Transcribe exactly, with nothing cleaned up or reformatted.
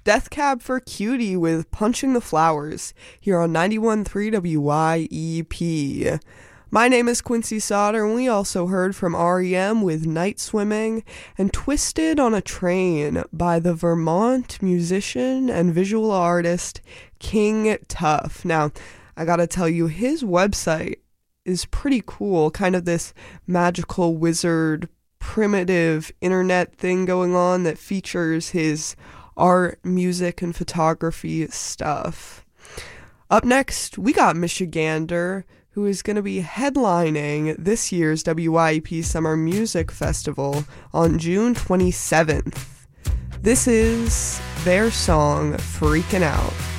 Death Cab for Cutie with Punching the Flowers here on ninety-one point three W Y E P. My name is Quincy Sauter, and we also heard from R E M with Night Swimming and Twisted on a Train by the Vermont musician and visual artist King Tuff. Now, I gotta tell you, his website is pretty cool, kind of this magical wizard primitive internet thing going on that features his art, music, and photography stuff. Up next, we got Michigander, who is going to be headlining this year's W Y E P Summer Music Festival on June twenty-seventh. This is their song, Freakin' Out.